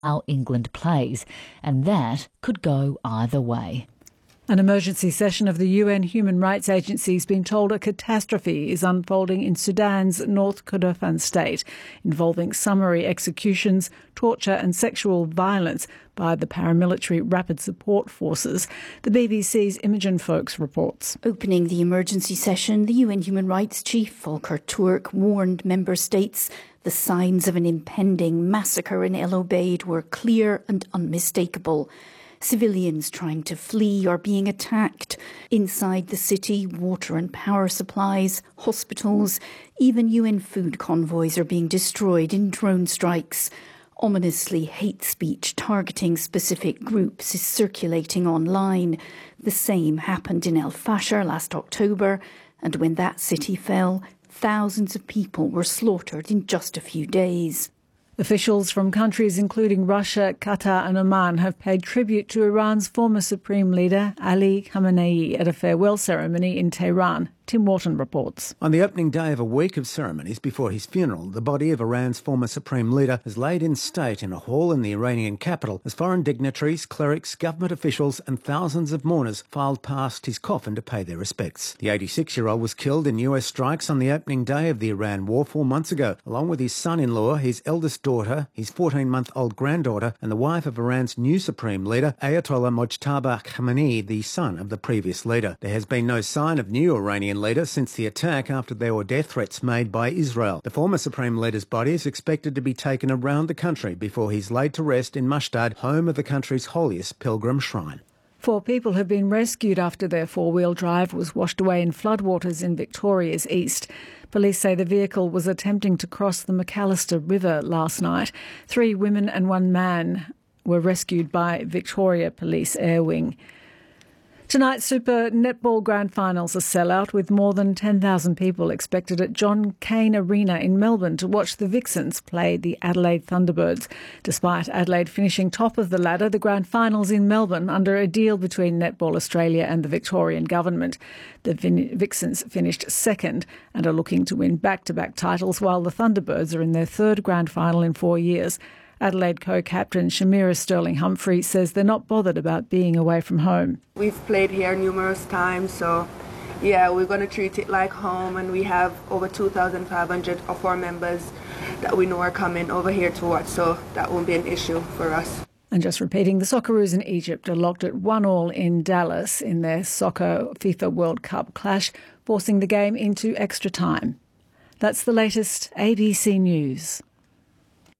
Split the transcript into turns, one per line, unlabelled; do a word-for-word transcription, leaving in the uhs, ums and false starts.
how England plays, and that could go either way.
An emergency session of the U N Human Rights Agency has been told a catastrophe is unfolding in Sudan's North Kordofan state, involving summary executions, torture and sexual violence by the paramilitary Rapid Support Forces. The B B C's Imogen Foulkes reports.
Opening the emergency session, the U N Human Rights Chief Volker Turk warned member states the signs of an impending massacre in El Obeid were clear and unmistakable. Civilians trying to flee are being attacked. Inside the city, water and power supplies, hospitals, even U N food convoys are being destroyed in drone strikes. Ominously, hate speech targeting specific groups is circulating online. The same happened in El Fasher last October, and when that city fell, thousands of people were slaughtered in just a few days.
Officials from countries including Russia, Qatar and Oman have paid tribute to Iran's former Supreme Leader Ali Khamenei at a farewell ceremony in Tehran. Tim Wharton reports.
On the opening day of a week of ceremonies before his funeral, the body of Iran's former Supreme Leader was laid in state in a hall in the Iranian capital as foreign dignitaries, clerics, government officials and thousands of mourners filed past his coffin to pay their respects. The eighty-six-year-old was killed in U S strikes on the opening day of the Iran war four months ago, along with his son-in-law, his eldest daughter, his fourteen-month-old granddaughter and the wife of Iran's new Supreme Leader, Ayatollah Mojtaba Khamenei, the son of the previous leader. There has been no sign of new Iranian leader since the attack after there were death threats made by Israel. The former Supreme Leader's body is expected to be taken around the country before he's laid to rest in Mashdad, home of the country's holiest pilgrim shrine.
Four people have been rescued after their four-wheel drive was washed away in floodwaters in Victoria's east. Police say the vehicle was attempting to cross the McAllister River last night. Three women and one man were rescued by Victoria Police Air Wing. Tonight's Super Netball Grand Finals are sellout, with more than ten thousand people expected at John Cain Arena in Melbourne to watch the Vixens play the Adelaide Thunderbirds. Despite Adelaide finishing top of the ladder, the Grand Finals in Melbourne under a deal between Netball Australia and the Victorian Government. The Vixens finished second and are looking to win back-to-back titles, while the Thunderbirds are in their third Grand Final in four years. Adelaide co-captain Shamira Sterling-Humphrey says they're not bothered about being away from home.
We've played here numerous times, so yeah, we're going to treat it like home, and we have over two thousand five hundred of our members that we know are coming over here to watch, so that won't be an issue for us.
And just repeating, the Socceroos in Egypt are locked at one all in Dallas in their soccer FIFA World Cup clash, forcing the game into extra time. That's the latest A B C News.